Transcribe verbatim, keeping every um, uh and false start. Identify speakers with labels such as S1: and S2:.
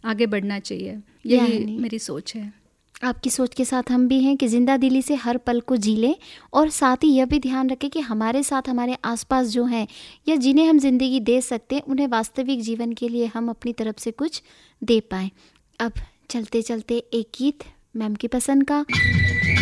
S1: आगे बढ़ना चाहिए। यही
S2: यानी
S1: मेरी सोच है।
S2: आपकी सोच के साथ हम भी हैं कि जिंदा दिली से हर पल को जी लें, और साथ ही यह भी ध्यान रखें कि हमारे साथ हमारे आसपास जो हैं या जिन्हें हम जिंदगी दे सकते हैं, उन्हें वास्तविक जीवन के लिए हम अपनी तरफ से कुछ दे पाएं। अब चलते चलते एक गीत मैम की पसंद का।